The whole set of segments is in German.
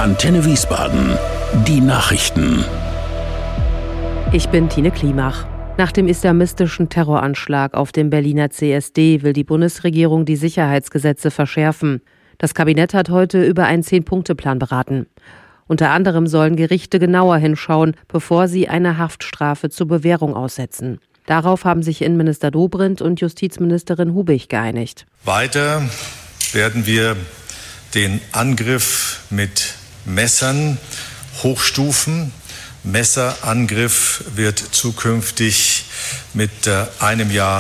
Antenne Wiesbaden. Die Nachrichten. Ich bin Tine Klimach. Nach dem islamistischen Terroranschlag auf dem Berliner CSD will die Bundesregierung die Sicherheitsgesetze verschärfen. Das Kabinett hat heute über einen 10-Punkte-Plan beraten. Unter anderem sollen Gerichte genauer hinschauen, bevor sie eine Haftstrafe zur Bewährung aussetzen. Darauf haben sich Innenminister Dobrindt und Justizministerin Hubig geeinigt. Weiter werden wir den Angriff mit Messern hochstufen. Messerangriff wird zukünftig mit 1 Jahr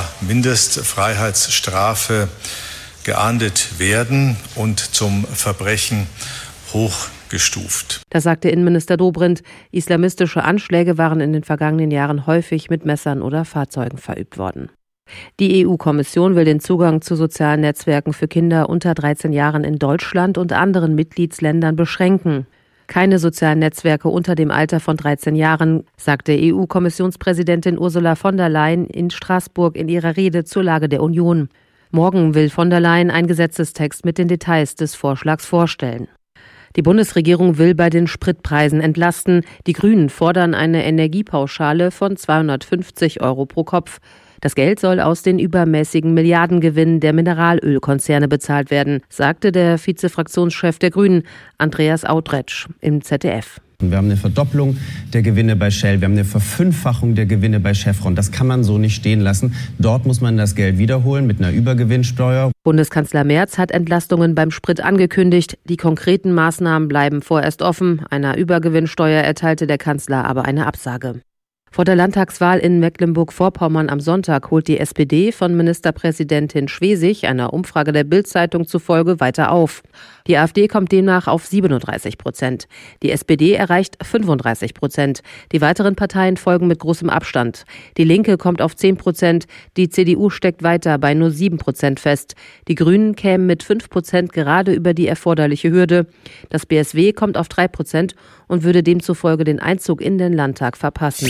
Mindestfreiheitsstrafe geahndet werden und zum Verbrechen hochgestuft. Das sagte Innenminister Dobrindt. Islamistische Anschläge waren in den vergangenen Jahren häufig mit Messern oder Fahrzeugen verübt worden. Die EU-Kommission will den Zugang zu sozialen Netzwerken für Kinder unter 13 Jahren in Deutschland und anderen Mitgliedsländern beschränken. Keine sozialen Netzwerke unter dem Alter von 13 Jahren, sagte EU-Kommissionspräsidentin Ursula von der Leyen in Straßburg in ihrer Rede zur Lage der Union. Morgen will von der Leyen einen Gesetzestext mit den Details des Vorschlags vorstellen. Die Bundesregierung will bei den Spritpreisen entlasten. Die Grünen fordern eine Energiepauschale von 250 € pro Kopf. Das Geld soll aus den übermäßigen Milliardengewinnen der Mineralölkonzerne bezahlt werden, sagte der Vizefraktionschef der Grünen, Andreas Autretsch, im ZDF. Wir haben eine Verdopplung der Gewinne bei Shell, wir haben eine Verfünffachung der Gewinne bei Chevron. Das kann man so nicht stehen lassen. Dort muss man das Geld wiederholen mit einer Übergewinnsteuer. Bundeskanzler Merz hat Entlastungen beim Sprit angekündigt. Die konkreten Maßnahmen bleiben vorerst offen. Einer Übergewinnsteuer erteilte der Kanzler aber eine Absage. Vor der Landtagswahl in Mecklenburg-Vorpommern am Sonntag holt die SPD von Ministerpräsidentin Schwesig einer Umfrage der Bild-Zeitung zufolge weiter auf. Die AfD kommt demnach auf 37%. Die SPD erreicht 35%. Die weiteren Parteien folgen mit großem Abstand. Die Linke kommt auf 10%. Die CDU steckt weiter bei nur 7% fest. Die Grünen kämen mit 5% gerade über die erforderliche Hürde. Das BSW kommt auf 3% und würde demzufolge den Einzug in den Landtag verpassen.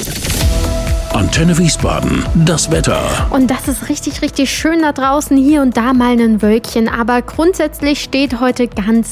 Antenne Wiesbaden, das Wetter. Und das ist richtig, richtig schön da draußen. Hier und da mal ein Wölkchen. Aber grundsätzlich steht heute ganz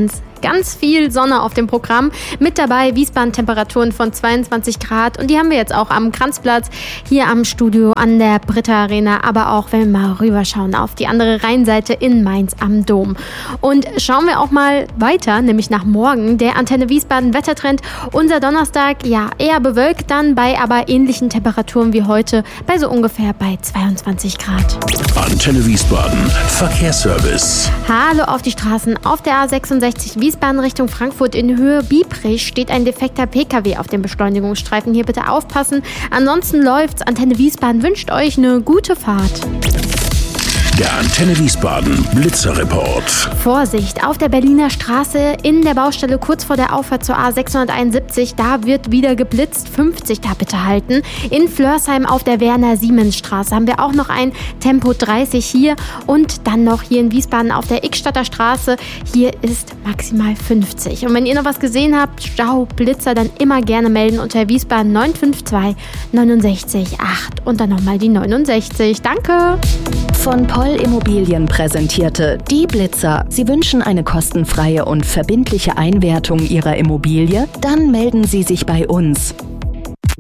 viel Sonne auf dem Programm. Mit dabei Wiesbaden-Temperaturen von 22 Grad. Und die haben wir jetzt auch am Kranzplatz, hier am Studio an der Britta Arena. Aber auch, wenn wir mal rüberschauen auf die andere Rheinseite in Mainz am Dom. Und schauen wir auch mal weiter, nämlich nach morgen. Der Antenne Wiesbaden Wettertrend. Unser Donnerstag, ja, eher bewölkt dann bei aber ähnlichen Temperaturen wie heute. Bei so ungefähr bei 22 Grad. Antenne Wiesbaden, Verkehrsservice. Hallo auf die Straßen. Auf der A66 Wiesbaden Richtung Frankfurt in Höhe Biebrich steht ein defekter PKW auf dem Beschleunigungsstreifen. Hier bitte aufpassen. Ansonsten läuft's. Antenne Wiesbaden wünscht euch eine gute Fahrt. Der Antenne Wiesbaden Blitzerreport. Vorsicht, auf der Berliner Straße in der Baustelle kurz vor der Auffahrt zur A671, da wird wieder geblitzt. 50 da bitte halten. In Flörsheim auf der Werner-Siemens-Straße haben wir auch noch ein Tempo 30 hier und dann noch hier in Wiesbaden auf der Ickstadter Straße. Hier ist maximal 50. Und wenn ihr noch was gesehen habt, Stau, Blitzer, dann immer gerne melden unter Wiesbaden 952 69 8 und dann nochmal die 69. Danke! Von Poll Immobilien präsentierte die Blitzer. Sie wünschen eine kostenfreie und verbindliche Einwertung Ihrer Immobilie? Dann melden Sie sich bei uns.